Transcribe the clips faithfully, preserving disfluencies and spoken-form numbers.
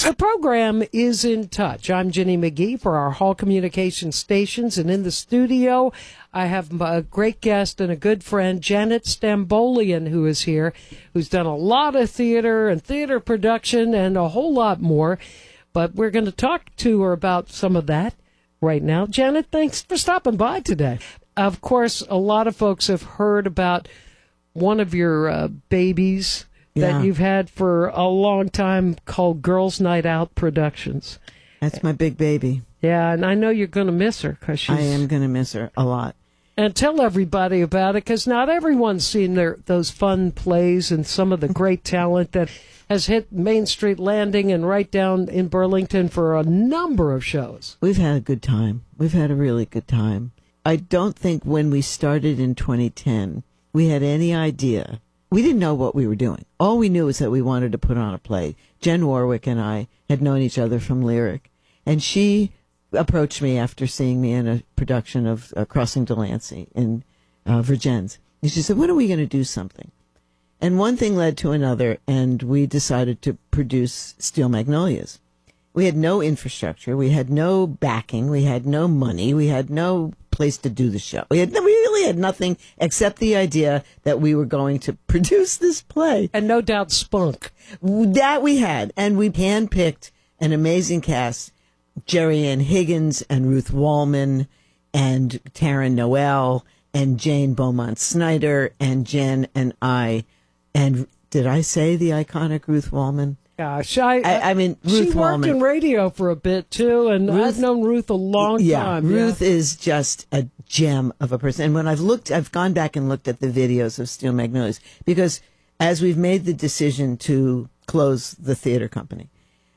The program is In Touch. I'm Jenny McGee for our Hall Communication Stations, and in the studio, I have a great guest and a good friend, Janet Stambolian, who is here, who's done a lot of theater and theater production and a whole lot more. But we're going to talk to her about some of that right now. Janet, thanks for stopping by today. Of course, a lot of folks have heard about one of your uh, babies that Yeah. you've had for a long time called Girls Night Out Productions. That's my big baby. Yeah, and I know you're going to miss her because she's... I am going to miss her a lot. And tell everybody about it, because not everyone's seen their those fun plays and some of the great talent that has hit Main Street Landing and right down in Burlington for a number of shows. We've had a good time. We've had a really good time. I don't think when we started in twenty ten, we had any idea. We didn't know what we were doing. All we knew was that we wanted to put on a play. Jen Warwick and I had known each other from Lyric, and she approached me after seeing me in a production of uh, Crossing Delancey in uh, Vergennes. And she said, when are we going to do something? And one thing led to another, and we decided to produce Steel Magnolias. We had no infrastructure. We had no backing. We had no money. We had no place to do the show. We, had, we really had nothing except the idea that we were going to produce this play. And no doubt spunk. That we had. And we handpicked an amazing cast. Jerry Ann Higgins and Ruth Wallman and Taryn Noel and Jane Beaumont Snyder and Jen and I. And did I say the iconic Ruth Wallman? Gosh, I, I, I mean, Ruth she worked Wallman. in radio for a bit, too, and Ruth- I've known Ruth a long yeah, time. Ruth yeah. is just a gem of a person. And when I've looked, I've gone back and looked at the videos of Steel Magnolias, because as we've made the decision to close the theater company,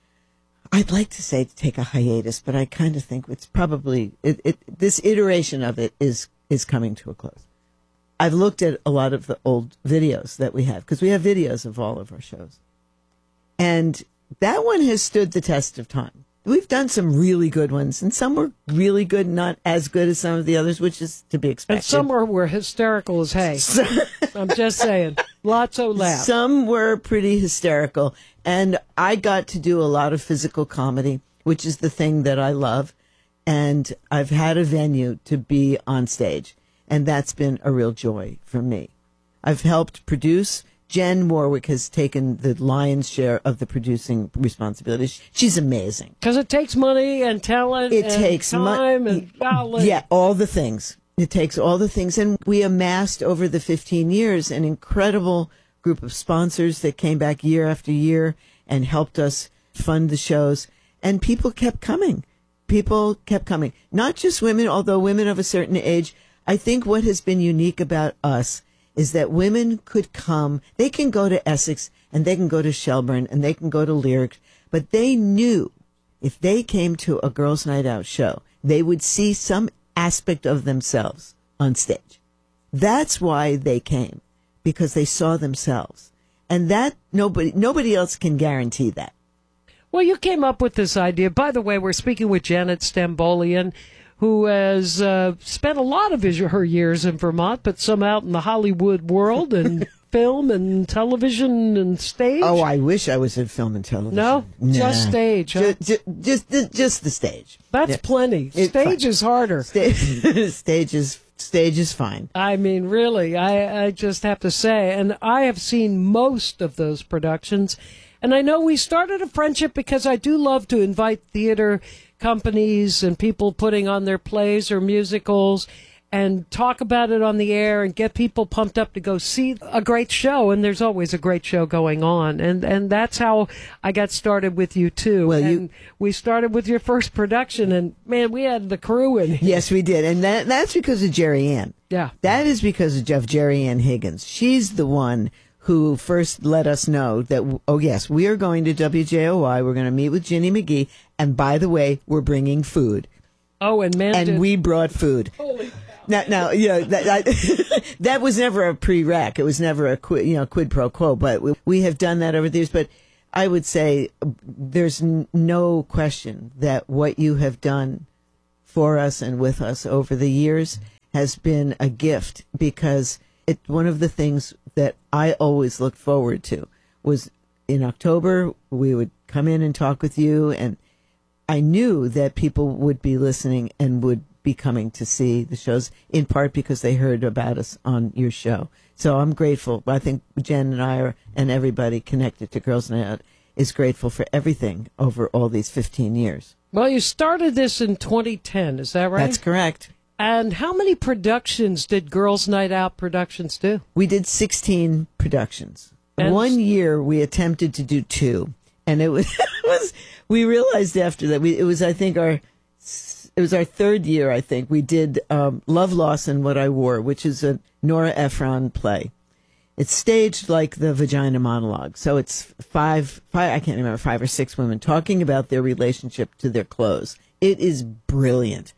I'd like to say to take a hiatus, but I kind of think it's probably, it, it, this iteration of it is, is coming to a close. I've looked at a lot of the old videos that we have, because we have videos of all of our shows. And that one has stood the test of time. We've done some really good ones, and some were really good, not as good as some of the others, which is to be expected. And some were, were hysterical as hay. I'm just saying. Lots of laughs. Some were pretty hysterical. And I got to do a lot of physical comedy, which is the thing that I love. And I've had a venue to be on stage. And that's been a real joy for me. I've helped produce. Jen Warwick has taken the lion's share of the producing responsibility. She's amazing. Because it takes money and talent It and takes mo- time and golly. Yeah, all the things. It takes all the things. And we amassed over the fifteen years an incredible group of sponsors that came back year after year and helped us fund the shows. And people kept coming. People kept coming. Not just women, although women of a certain age. I think what has been unique about us is that women could come. They can go to Essex and they can go to Shelburne and they can go to Lyric. But they knew if they came to a Girls' Night Out show, they would see some aspect of themselves on stage. That's why they came, because they saw themselves. And that nobody nobody else can guarantee that. Well, you came up with this idea. By the way, we're speaking with Janet Stambolian, who has uh, spent a lot of his, her years in Vermont, but some out in the Hollywood world and film and television and stage. Oh, I wish I was in film and television. No? Just stage, huh? Just, just, just, just the stage. That's Yeah. plenty. It's Stage fine. is harder. Sta- stage is stage is fine. I mean, really, I, I just have to say, and I have seen most of those productions, and I know we started a friendship because I do love to invite theater companies and people putting on their plays or musicals and talk about it on the air and get people pumped up to go see a great show. And there's always a great show going on. And and that's how I got started with you, too. Well, you- and we started with your first production, and, man, we had the crew in here. Yes, we did. And that that's because of Jerry Ann. Yeah. That is because of Jeff Jerry Ann Higgins. She's the one who first let us know that, oh, yes, we are going to W J O Y. We're going to meet with Ginny McGee. And by the way, we're bringing food. Oh, and man, And did- we brought food. Holy Now, now, you know, that, that, that was never a prereq. It was never a quid, you know, quid pro quo, but we, we have done that over the years. But I would say there's n- no question that what you have done for us and with us over the years has been a gift, because it, one of the things that I always looked forward to was in October, we would come in and talk with you. And I knew that people would be listening and would be coming to see the shows, in part because they heard about us on your show. So I'm grateful. I think Jen and I are, and everybody connected to Girls Night Out is grateful for everything over all these fifteen years. Well, you started this in twenty ten, is that right? That's correct. And how many productions did Girls Night Out Productions do? We did sixteen productions. And One year we attempted to do two, and it was, it was we realized after that we it was I think our it was our third year. I think we did um, Love, Loss, and What I Wore, which is a Nora Ephron play. It's staged like the Vagina Monologue, so it's five five I can't remember five or six women talking about their relationship to their clothes. It is brilliant.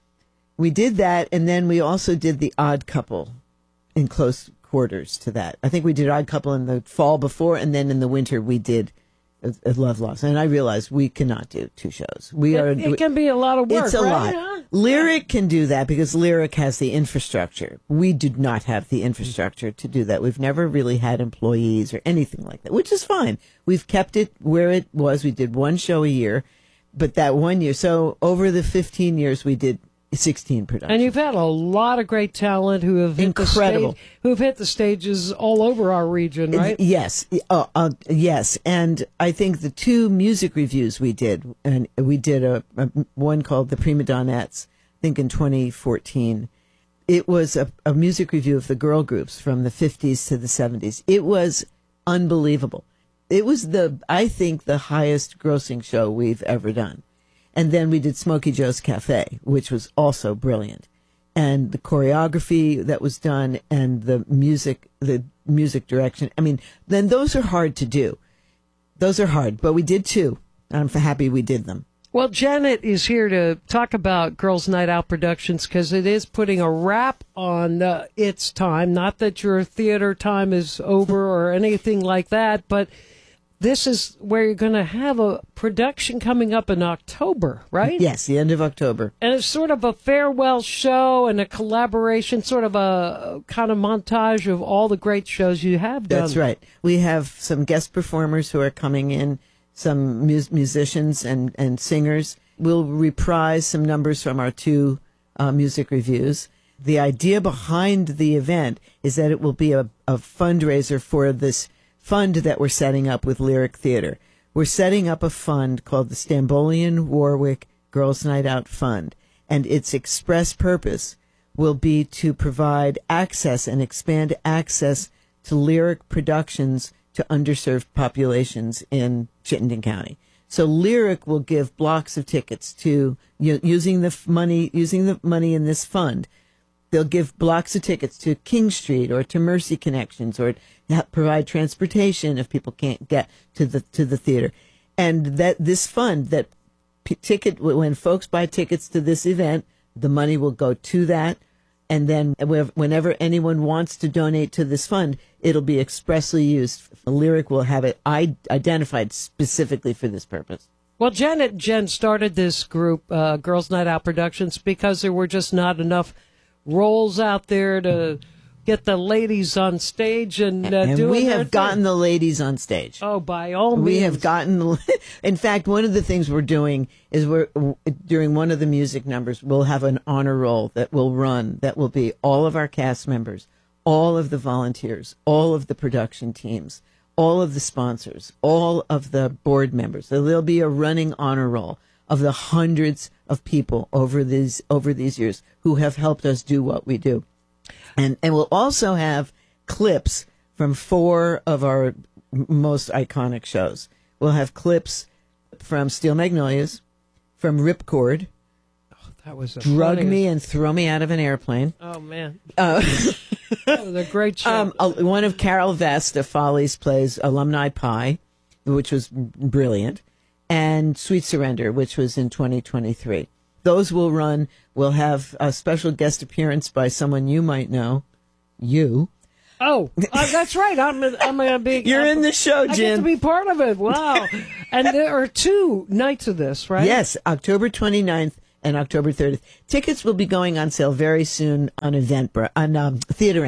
We did that, and then we also did The Odd Couple in close quarters to that. I think we did Odd Couple in the fall before, and then in the winter we did a, a Love, Loss. And I realized we cannot do two shows. We it, are. It can be a lot of work. It's a right? lot. Huh? Lyric can do that because Lyric has the infrastructure. We do not have the infrastructure to do that. We've never really had employees or anything like that, which is fine. We've kept it where it was. We did one show a year, but that one year. So over the fifteen years, we did sixteen productions. And you've had a lot of great talent who have hit Incredible. the stage, who have hit the stages all over our region, right? Yes, uh, uh, yes. And I think the two music reviews we did, and we did a, a one called The Prima Donnettes, I think in twenty fourteen. It was a, a music review of the girl groups from the fifties to the seventies. It was unbelievable. It was the, I think, the highest grossing show we've ever done. And then we did Smokey Joe's Cafe, which was also brilliant. And the choreography that was done and the music, the music direction. I mean, then those are hard to do. Those are hard, but we did two. I'm happy we did them. Well, Janet is here to talk about Girls Night Out Productions because it is putting a wrap on uh, its time. Not that your theater time is over or anything like that, but this is where you're going to have a production coming up in October, right? Yes, the end of October. And it's sort of a farewell show and a collaboration, sort of a kind of montage of all the great shows you have done. That's right. We have some guest performers who are coming in, some mus- musicians and, and singers. We'll reprise some numbers from our two uh, music reviews. The idea behind the event is that it will be a, a fundraiser for this fund that we're setting up with Lyric Theater. We're setting up a fund called the Stambolian Warwick Girls Night Out Fund, and its express purpose will be to provide access and expand access to lyric productions to underserved populations in Chittenden County. So Lyric will give blocks of tickets to, you know, using the f- money using the money in this fund. They'll give blocks of tickets to King Street or to Mercy Connections, or provide transportation if people can't get to the to the theater. And that this fund, that p- ticket, when folks buy tickets to this event, the money will go to that. And then whenever anyone wants to donate to this fund, it'll be expressly used. Lyric will have it identified specifically for this purpose. Well, Janet and Jen started this group, uh, Girls Night Out Productions, because there were just not enough roles out there to get the ladies on stage and, uh, and doing we their have thing. gotten the ladies on stage. Oh, by all means. We have gotten, in fact, one of the things we're doing is we're, during one of the music numbers, we'll have an honor roll that will run, that will be all of our cast members, all of the volunteers, all of the production teams, all of the sponsors, all of the board members. So there'll be a running honor roll of the hundreds of people over these, over these years who have helped us do what we do. And and we'll also have clips from four of our most iconic shows. We'll have clips from Steel Magnolias, from Ripcord, Oh, that was a Drug funniest- Me and Throw Me Out of an Airplane. Oh, man. Uh, That was a great show. um, uh, one of Carol Vesta Foley's plays, Alumni Pie, which was brilliant, and Sweet Surrender, which was in twenty twenty-three. Those will run. We'll have a special guest appearance by someone you might know. You. oh, uh, that's right. I'm, a, I'm a big... You're I'm, in the show, I get to Jen. be part of it. Wow. And there are two nights of this, right? Yes, October twenty-ninth and October thirtieth. Tickets will be going on sale very soon on Eventbrite, on um, Theater Engine.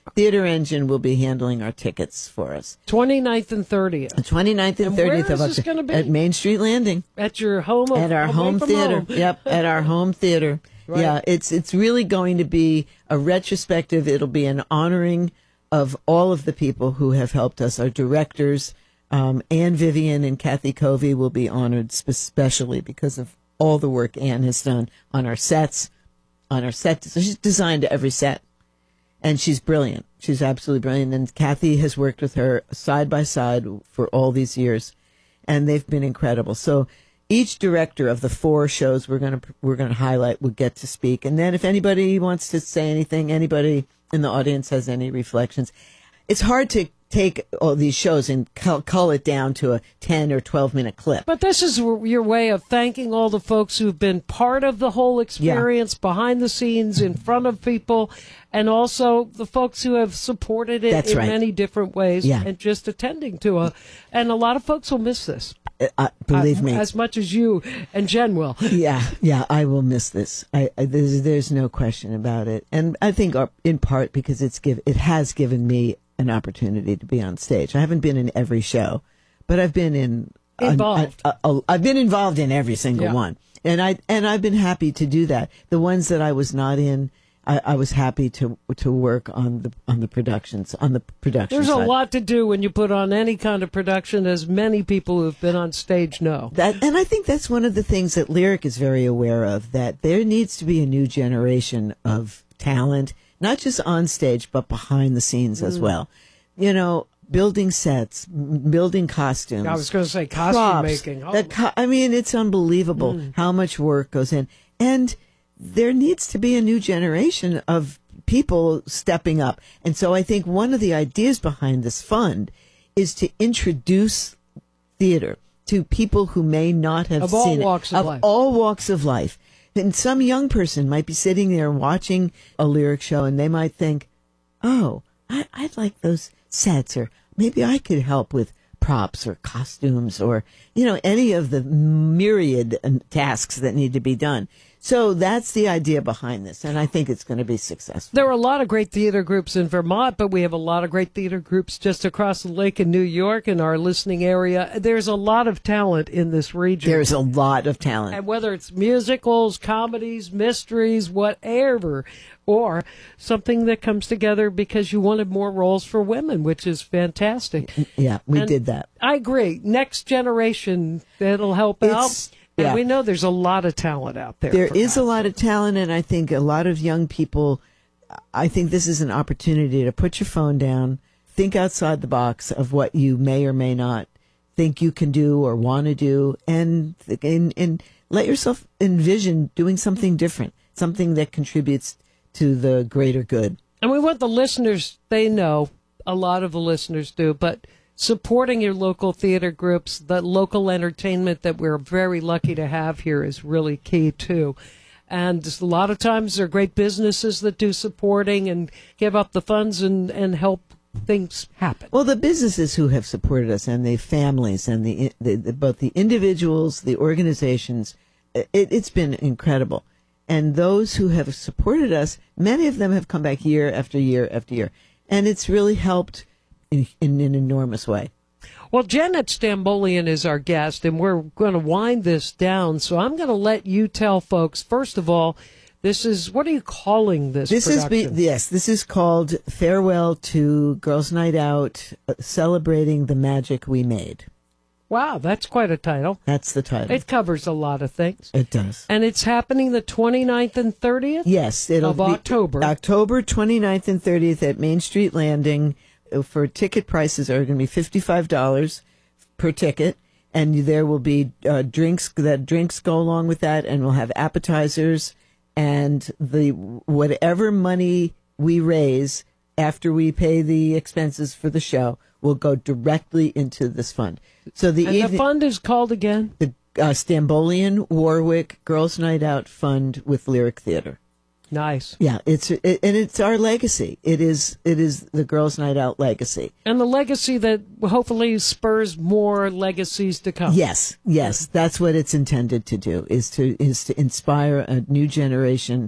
Theater Engine will be handling our tickets for us. twenty-ninth and thirtieth. The twenty-ninth and, And thirtieth where of is this October gonna be? at Main Street Landing. At your home? Of, At our away home from theater. home. Yep, at our home theater. Right. Yeah, it's it's really going to be a retrospective. It'll be an honoring of all of the people who have helped us. Our directors, um, Anne Vivian and Kathy Covey, will be honored especially because of all the work Anne has done on our sets, on our set. So she's designed every set, and she's brilliant. She's absolutely brilliant. And Kathy has worked with her side by side for all these years, and they've been incredible. So each director of the four shows we're going to we're going to highlight will get to speak. And then if anybody wants to say anything, anybody in the audience has any reflections, it's hard to take all these shows and cull, cull it down to a ten or twelve minute clip. But this is your way of thanking all the folks who've been part of the whole experience, yeah. behind the scenes, in front of people, and also the folks who have supported it That's in right. many different ways, Yeah. and just attending to a. And a lot of folks will miss this. Uh, believe uh, me, as much as you and Jen will. Yeah, yeah, I will miss this. I, I there's, there's no question about it, and I think uh, in part because it's give it has given me an opportunity to be on stage. I haven't been in every show, but I've been in involved. A, a, a, I've been involved in every single Yeah. one, and I and I've been happy to do that. The ones that I was not in, I, I was happy to to work on the on the productions on the production. There's side. a lot to do when you put on any kind of production, as many people who've been on stage know. That, and I think that's one of the things that Lyric is very aware of, that there needs to be a new generation of talent, not just on stage, but behind the scenes as well. You know, building sets, m- building costumes. I was going to say costume props. making. Oh. The co- I mean, it's unbelievable how much work goes in. And there needs to be a new generation of people stepping up. And so I think one of the ideas behind this fund is to introduce theater to people who may not have Of all seen walks it. of Of life. all walks of life. And some young person might be sitting there watching a Lyric show, and they might think, oh, I, I'd like those sets, or maybe I could help with props or costumes, or, you know, any of the myriad tasks that need to be done. So that's the idea behind this, and I think it's going to be successful. There are a lot of great theater groups in Vermont, but we have a lot of great theater groups just across the lake in New York in our listening area. There's a lot of talent in this region. There's a lot of talent. And whether it's musicals, comedies, mysteries, whatever, or something that comes together because you wanted more roles for women, which is fantastic. Yeah, we And did that. I agree. Next generation, that'll help It's- out. And yeah. we know there's a lot of talent out there. There for is a us. lot of talent, and I think a lot of young people, I think this is an opportunity to put your phone down, think outside the box of what you may or may not think you can do or want to do, and, and, and let yourself envision doing something different, something that contributes to the greater good. And we want the listeners, they know, a lot of the listeners do, but supporting your local theater groups, the local entertainment that we're very lucky to have here is really key, too. And just a lot of times there are great businesses that do supporting and give up the funds and, and help things happen. Well, the businesses who have supported us, and the families, and the, the, the both the individuals, the organizations, it, it's been incredible. And those who have supported us, many of them have come back year after year after year. And it's really helped in, in an enormous way. Well, Janet Stambolian is our guest, and we're going to wind this down. So I'm going to let you tell folks, first of all, this is, what are you calling this This is, production? be, yes, this is called Farewell to Girls' Night Out, uh, Celebrating the Magic We Made. Wow, that's quite a title. That's the title. It covers a lot of things. It does. And it's happening the twenty-ninth and thirtieth? Yes, it'll Of be October. October twenty-ninth and thirtieth at Main Street Landing. For ticket prices are going to be fifty-five dollars per ticket, and there will be uh, drinks. That drinks go along with that, and we'll have appetizers, and the whatever money we raise after we pay the expenses for the show will go directly into this fund. So the And evening, the fund is called again? the uh, Stambolian Warwick Girls' Night Out Fund with Lyric Theater. Nice. Yeah, it's it, and it's our legacy. It is it is the Girls' Night Out legacy. And the legacy that hopefully spurs more legacies to come. Yes, yes, that's what it's intended to do. Is to is to inspire a new generation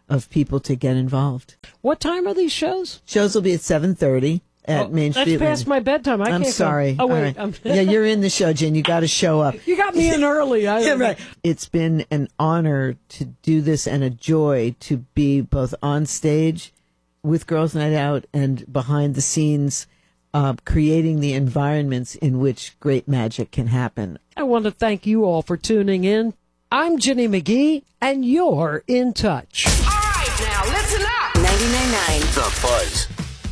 of people to get involved. What time are these shows? Shows will be at seven thirty. At oh, Main Street. That's past my bedtime. I I'm can't sorry. Go. Oh, wait. Right. Yeah, you're in the show, Jen. You got to show up. You got me in early. I yeah, right. It's been an honor to do this and a joy to be both on stage with Girls Night Out and behind the scenes, uh, creating the environments in which great magic can happen. I want to thank you all for tuning in. I'm Ginny McGee, and you're in touch. All right, now listen up. ninety-nine point nine The Buzz.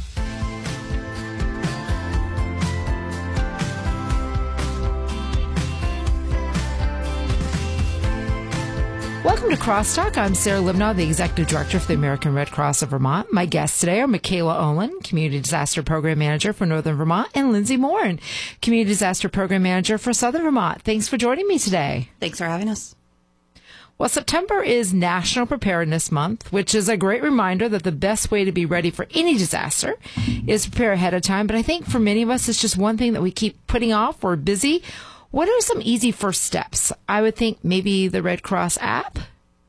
Welcome to Crosstalk. I'm Sarah Libnaw, the Executive Director for the American Red Cross of Vermont. My guests today are Michaela Olin, Community Disaster Program Manager for Northern Vermont, and Lindsay Morin, Community Disaster Program Manager for Southern Vermont. Thanks for joining me today. Thanks for having us. Well, September is National Preparedness Month, which is a great reminder that the best way to be ready for any disaster is to prepare ahead of time. But I think for many of us, it's just one thing that we keep putting off. We're busy. What are some easy first steps? I would think maybe the Red Cross app.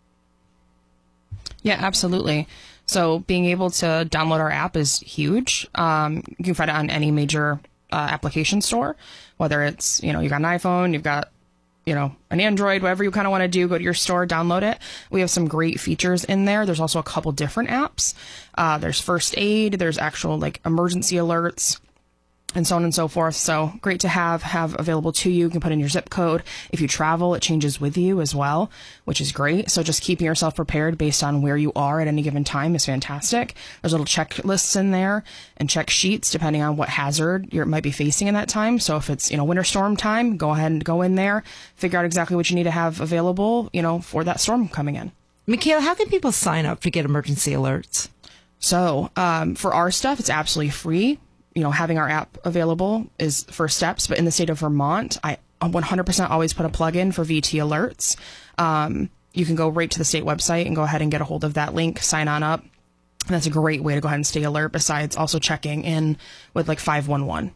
Yeah, absolutely. So being able to download our app is huge. Um, you can find it on any major uh, application store, whether it's, you know, you've got an iPhone, you've got, you know, an Android, whatever you kind of want to do, go to your store, download it. We have some great features in there. There's also a couple different apps. Uh, there's first aid, there's actual like emergency alerts, and so on and so forth. So great to have have available to you. You can put in your zip code. If you travel, it changes with you as well, which is great. So just keeping yourself prepared based on where you are at any given time is fantastic. There's little checklists in there and check sheets depending on what hazard you might be facing in that time. So if it's, you know, winter storm time, go ahead and go in there, figure out exactly what you need to have available, you know, for that storm coming in. Michaela, how can people sign up to get emergency alerts? So um, for our stuff, it's absolutely free. You know, having our app available is first steps, but in the state of Vermont, I one hundred percent always put a plug in for V T alerts. Um, you can go right to the state website and go ahead and get a hold of that link, sign on up. And that's a great way to go ahead and stay alert, besides also checking in with like five one one.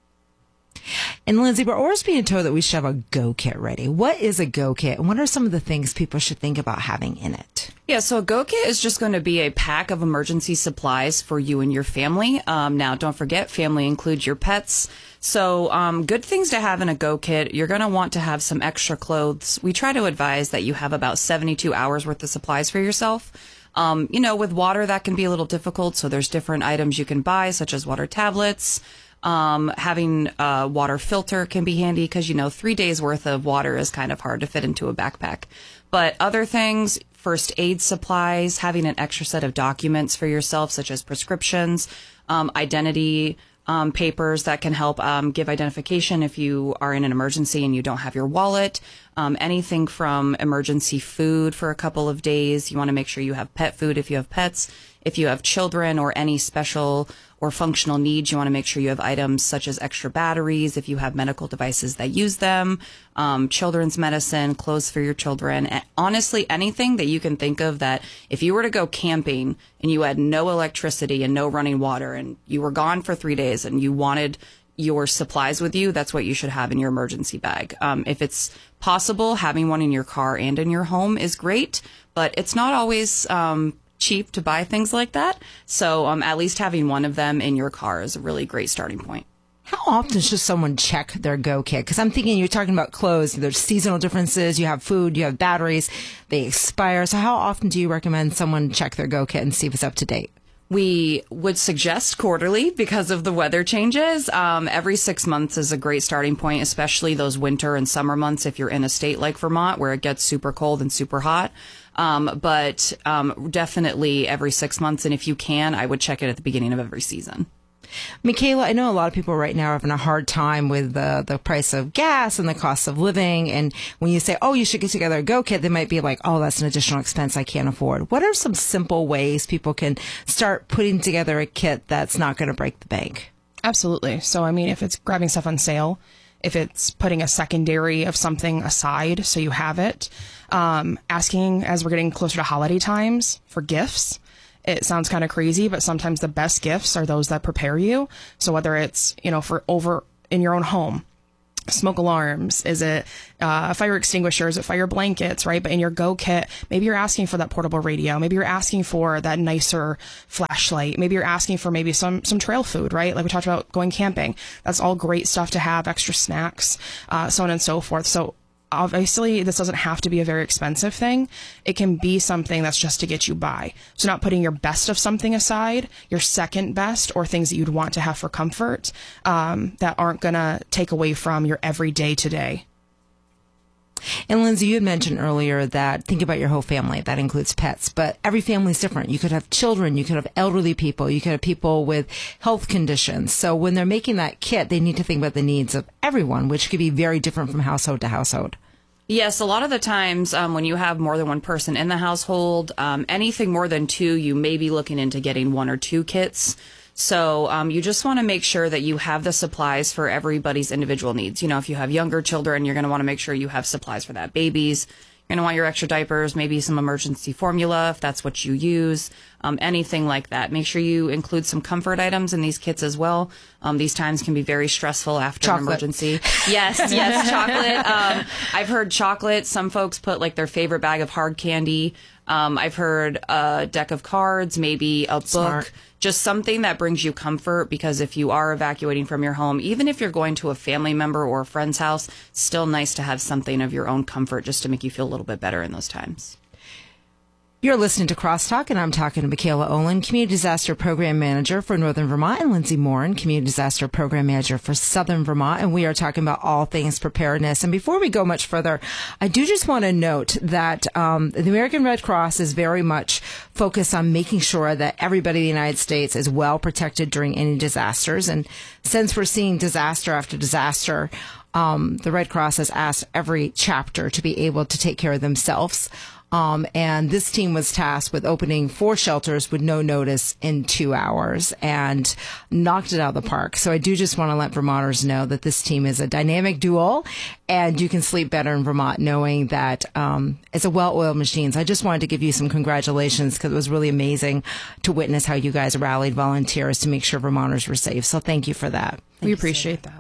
And Lindsay, we're always being told that we should have a Go Kit ready. What is a Go Kit, and what are some of the things people should think about having in it? Yeah, so a Go Kit is just going to be a pack of emergency supplies for you and your family. Um, now, don't forget, family includes your pets. So um, good things to have in a Go Kit. You're going to want to have some extra clothes. We try to advise that you have about seventy-two hours worth of supplies for yourself. Um, you know, with water, that can be a little difficult. So there's different items you can buy, such as water tablets. Um, having a water filter can be handy because, you know, three days worth of water is kind of hard to fit into a backpack. But other things, first aid supplies, having an extra set of documents for yourself, such as prescriptions, um, identity um, papers that can help um, give identification if you are in an emergency and you don't have your wallet. Um, anything from emergency food for a couple of days. You want to make sure you have pet food if you have pets. If you have children or any special or functional needs, you want to make sure you have items such as extra batteries if you have medical devices that use them, um, children's medicine, clothes for your children. And honestly, anything that you can think of that if you were to go camping and you had no electricity and no running water and you were gone for three days and you wanted your supplies with you, that's what you should have in your emergency bag. Um, if it's possible, having one in your car and in your home is great, but it's not always um, cheap to buy things like that. So um, at least having one of them in your car is a really great starting point. How often should someone check their Go Kit? Because I'm thinking you're talking about clothes. There's seasonal differences. You have food. You have batteries. They expire. So how often do you recommend someone check their Go Kit and see if it's up to date? We would suggest quarterly because of the weather changes. Um, every six months is a great starting point, especially those winter and summer months if you're in a state like Vermont where it gets super cold and super hot. Um, but um, definitely every six months. And if you can, I would check it at the beginning of every season. Michaela, I know a lot of people right now are having a hard time with the, the price of gas and the cost of living. And when you say, oh, you should get together a Go Kit, they might be like, oh, that's an additional expense I can't afford. What are some simple ways people can start putting together a kit that's not going to break the bank? Absolutely. So, I mean, if it's grabbing stuff on sale, if it's putting a secondary of something aside so you have it, um, asking as we're getting closer to holiday times for gifts. It sounds kind of crazy, but sometimes the best gifts are those that prepare you. So whether it's, you know, for over in your own home, smoke alarms? Is it uh, fire extinguishers? Is it fire blankets, right? But in your Go kit, maybe you're asking for that portable radio. Maybe you're asking for that nicer flashlight. Maybe you're asking for maybe some some trail food, right? Like we talked about going camping. That's all great stuff to have, extra snacks, uh, so on and so forth. So obviously, this doesn't have to be a very expensive thing. It can be something that's just to get you by. So not putting your best of something aside, your second best, or things that you'd want to have for comfort um, that aren't going to take away from your everyday today. And Lindsay, you had mentioned earlier that think about your whole family. That includes pets, but every family is different. You could have children, you could have elderly people, you could have people with health conditions. So when they're making that kit, they need to think about the needs of everyone, which could be very different from household to household. Yes, a lot of the times um, when you have more than one person in the household, um, anything more than two, you may be looking into getting one or two kits. So um, you just want to make sure that you have the supplies for everybody's individual needs. You know, if you have younger children, you're going to want to make sure you have supplies for that. Babies, you're going to want your extra diapers, maybe some emergency formula if that's what you use, um, anything like that. Make sure you include some comfort items in these kits as well. Um, these times can be very stressful after Chocolate. an emergency. Yes, yes, chocolate. Um, I've heard chocolate. Some folks put like their favorite bag of hard candy. Um, I've heard a deck of cards, maybe a book. Smart. Just something that brings you comfort, because if you are evacuating from your home, even if you're going to a family member or a friend's house, it's still nice to have something of your own comfort just to make you feel a little bit better in those times. You're listening to Crosstalk, and I'm talking to Michaela Olin, Community Disaster Program Manager for Northern Vermont, and Lindsay Morin, Community Disaster Program Manager for Southern Vermont, and we are talking about all things preparedness. And before we go much further, I do just want to note that um, the American Red Cross is very much focused on making sure that everybody in the United States is well protected during any disasters. And since we're seeing disaster after disaster, um, the Red Cross has asked every chapter to be able to take care of themselves. Um, and this team was tasked with opening four shelters with no notice in two hours and knocked it out of the park. So I do just want to let Vermonters know that this team is a dynamic duo, and you can sleep better in Vermont knowing that um, it's a well-oiled machine. So I just wanted to give you some congratulations, because it was really amazing to witness how you guys rallied volunteers to make sure Vermonters were safe. So thank you for that. We appreciate that.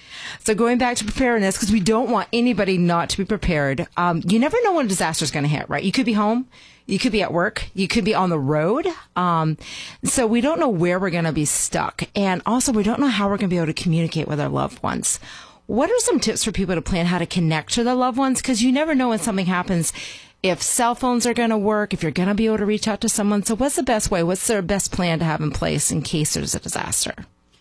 So going back to preparedness, because we don't want anybody not to be prepared. Um, you never know when a disaster is going to hit, right? You could be home, you could be at work, you could be on the road. Um, so we don't know where we're going to be stuck. And also we don't know how we're going to be able to communicate with our loved ones. What are some tips for people to plan how to connect to their loved ones? Because you never know when something happens, if cell phones are going to work, if you're going to be able to reach out to someone. So what's the best way? What's their best plan to have in place in case there's a disaster?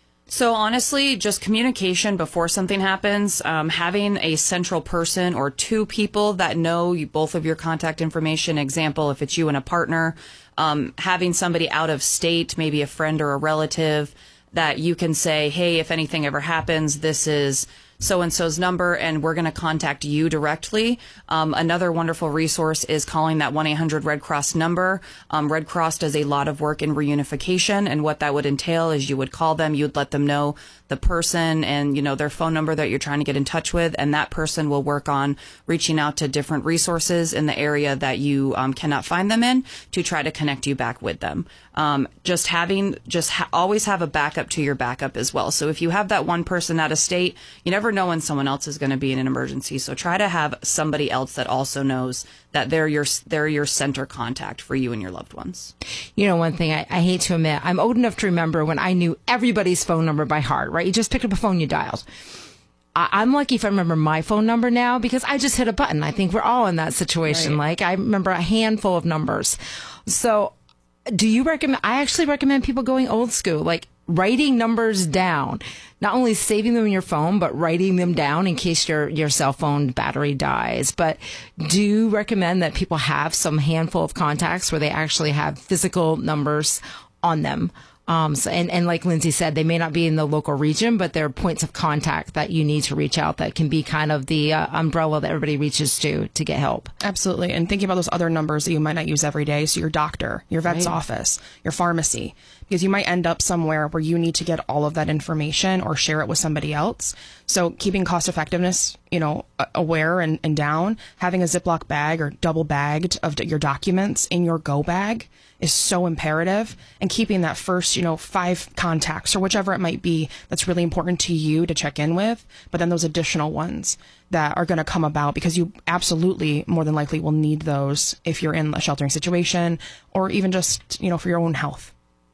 So honestly, just communication before something happens, um, having a central person or two people that know you, both of your contact information. Example, if it's you and a partner, um, having somebody out of state, maybe a friend or a relative, that you can say, hey, if anything ever happens, this is so-and-so's number, and we're going to contact you directly. Um, another wonderful resource is calling that one eight hundred Red Cross number. Um, Red Cross does a lot of work in reunification, and what that would entail is you would call them, you would let them know the person and, you know, their phone number that you're trying to get in touch with, and that person will work on reaching out to different resources in the area that you um, cannot find them in to try to connect you back with them. Um, just having, just ha- always have a backup to your backup as well. So if you have that one person out of state, you never know when someone else is going to be in an emergency. So try to have somebody else that also knows that they're your they're your center contact for you and your loved ones. You know, one thing I, I hate to admit, I'm old enough to remember when I knew everybody's phone number by heart, right? You just picked up a phone, you dialed. I, I'm lucky if I remember my phone number now, because I just hit a button. I think we're all in that situation. Right. Like, I remember a handful of numbers. So do you recommend, I actually recommend people going old school, like writing numbers down, not only saving them in your phone, but writing them down in case your, your cell phone battery dies. But do you recommend that people have some handful of contacts where they actually have physical numbers on them? Um, so, and, and like Lindsay said, they may not be in the local region, but they're points of contact that you need to reach out that can be kind of the uh, umbrella that everybody reaches to to get help. Absolutely. And thinking about those other numbers that you might not use every day. So your doctor, your vet's Right. office, your pharmacy, because you might end up somewhere where you need to get all of that information or share it with somebody else. So keeping cost effectiveness, you know, aware and, and down, having a Ziploc bag or double bagged of your documents in your go bag is so imperative, and keeping that first, you know, five contacts or whichever it might be that's really important to you to check in with, but then those additional ones that are going to come about, because you absolutely more than likely will need those if you're in a sheltering situation or even just, you know, for your own health.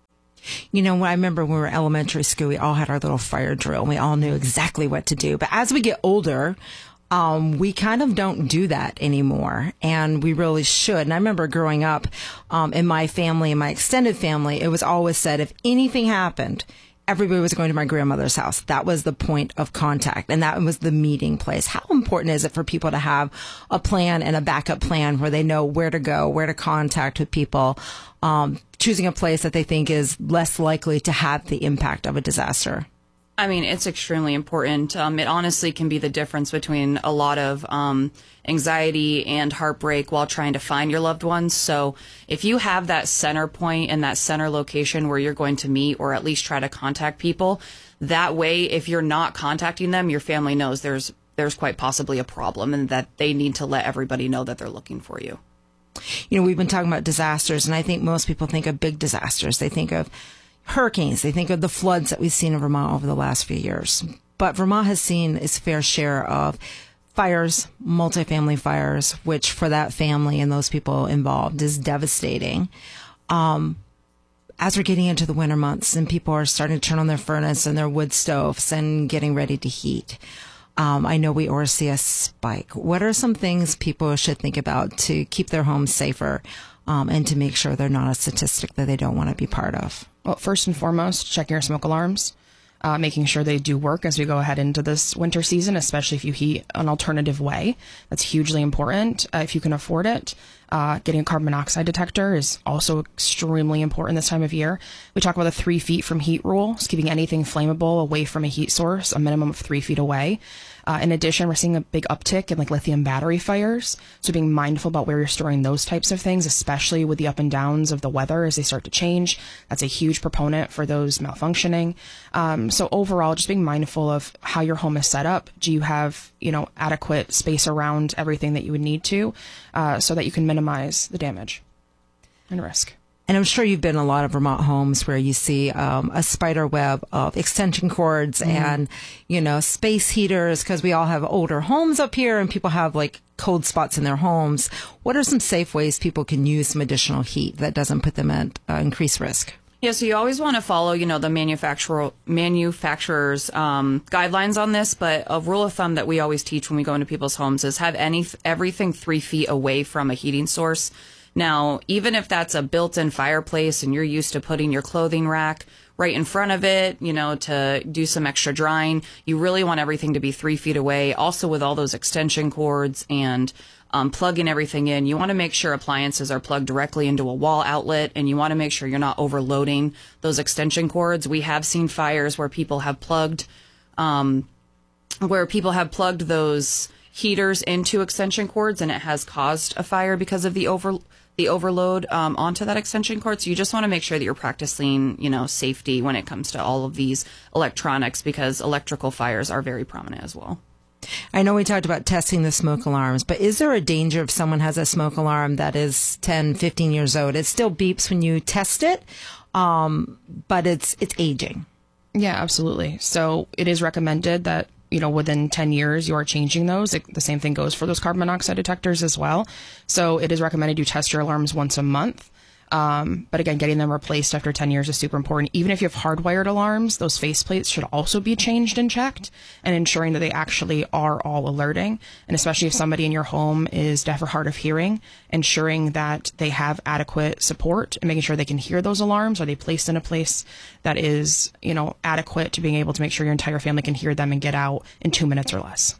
You know, I remember when we were in elementary school, we all had our little fire drill and we all knew exactly what to do. But as we get older, Um, we kind of don't do that anymore, and we really should. And I remember growing up um, in my family, in my extended family, it was always said if anything happened, everybody was going to my grandmother's house. That was the point of contact, and that was the meeting place. How important is it for people to have a plan and a backup plan where they know where to go, where to contact with people, um, choosing a place that they think is less likely to have the impact of a disaster? I mean, it's extremely important. Um, it honestly can be the difference between a lot of um, anxiety and heartbreak while trying to find your loved ones. So if you have that center point and that center location where you're going to meet or at least try to contact people, that way, if you're not contacting them, your family knows there's there's quite possibly a problem and that they need to let everybody know that they're looking for you. You know, we've been talking about disasters, and I think most people think of big disasters. They think of hurricanes. They think of the floods that we've seen in Vermont over the last few years. But Vermont has seen its fair share of fires, multifamily fires, which for that family and those people involved is devastating. Um, as we're getting into the winter months and people are starting to turn on their furnace and their wood stoves and getting ready to heat, um, I know we already see a spike. What are some things people should think about to keep their homes safer um, and to make sure they're not a statistic that they don't want to be part of? Well, first and foremost, checking your smoke alarms, uh, making sure they do work as we go ahead into this winter season, especially if you heat an alternative way. That's hugely important uh, if you can afford it. Uh, getting a carbon monoxide detector is also extremely important this time of year. We talk about the three feet from heat rule, so keeping anything flammable away from a heat source, a minimum of three feet away. Uh, in addition, we're seeing a big uptick in like lithium battery fires. So being mindful about where you're storing those types of things, especially with the up and downs of the weather as they start to change. That's a huge proponent for those malfunctioning. Um, so overall, just being mindful of how your home is set up. Do you have, you know, adequate space around everything that you would need to, uh, so that you can minimize the damage and risk? And I'm sure you've been in a lot of Vermont homes where you see um, a spider web of extension cords mm. and, you know, space heaters, because we all have older homes up here and people have like cold spots in their homes. What are some safe ways people can use some additional heat that doesn't put them at uh, increased risk? Yeah, so you always want to follow, you know, the manufacturer manufacturer's um, guidelines on this. But a rule of thumb that we always teach when we go into people's homes is have any everything three feet away from a heating source. Now, even if that's a built-in fireplace and you're used to putting your clothing rack right in front of it, you know, to do some extra drying, you really want everything to be three feet away. Also, with all those extension cords and um, plugging everything in, you want to make sure appliances are plugged directly into a wall outlet, and you want to make sure you're not overloading those extension cords. We have seen fires where people have plugged, um, where people have plugged those heaters into extension cords, and it has caused a fire because of the over the overload um, onto that extension cord. So you just want to make sure that you're practicing, you know, safety when it comes to all of these electronics, because electrical fires are very prominent as well. I know we talked about testing the smoke alarms, but is there a danger if someone has a smoke alarm that is ten, fifteen years old? It still beeps when you test it, um, but it's it's aging. Yeah, absolutely. So it is recommended that, you know, within ten years, you are changing those. It, the same thing goes for those carbon monoxide detectors as well. So it is recommended you test your alarms once a month. Um, but again, getting them replaced after ten years is super important. Even if you have hardwired alarms, those faceplates should also be changed and checked, and ensuring that they actually are all alerting. And especially if somebody in your home is deaf or hard of hearing, ensuring that they have adequate support and making sure they can hear those alarms. Are they placed in a place that is, you know, adequate to being able to make sure your entire family can hear them and get out in two minutes or less?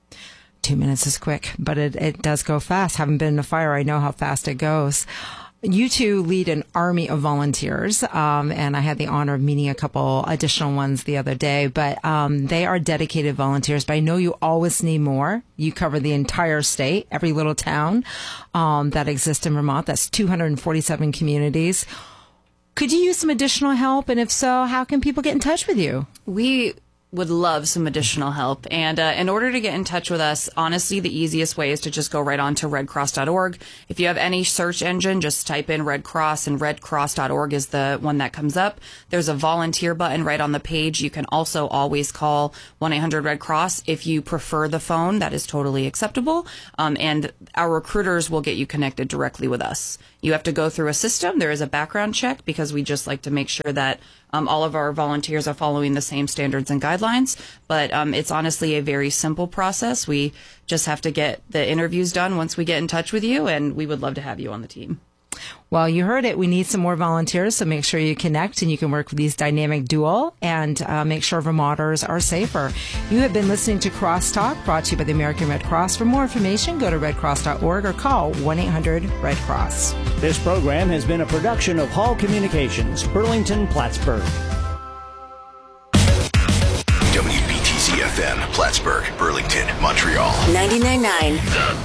Two minutes is quick, but it, it does go fast. Haven't been in a fire. I know how fast it goes. You two lead an army of volunteers, um, and I had the honor of meeting a couple additional ones the other day, but um, they are dedicated volunteers. But I know you always need more. You cover the entire state, every little town um, that exists in Vermont. That's two hundred forty-seven communities. Could you use some additional help? And if so, how can people get in touch with you? We would love some additional help. And uh, in order to get in touch with us, honestly, the easiest way is to just go right on to red cross dot org. If you have any search engine, just type in Red Cross, and red cross dot org is the one that comes up. There's a volunteer button right on the page. You can also always call one eight hundred red cross. If you prefer the phone, that is totally acceptable. Um, and our recruiters will get you connected directly with us. You have to go through a system. There is a background check because we just like to make sure that um, all of our volunteers are following the same standards and guidelines. But um, it's honestly a very simple process. We just have to get the interviews done once we get in touch with you, and we would love to have you on the team. Well, you heard it. We need some more volunteers, so make sure you connect and you can work with these dynamic duo and uh, make sure Vermonters are safer. You have been listening to Crosstalk, brought to you by the American Red Cross. For more information, go to red cross dot org or call one eight hundred red cross. This program has been a production of Hall Communications, Burlington, Plattsburgh. W B T Z F M, Plattsburgh, Burlington, Montreal. ninety-nine point nine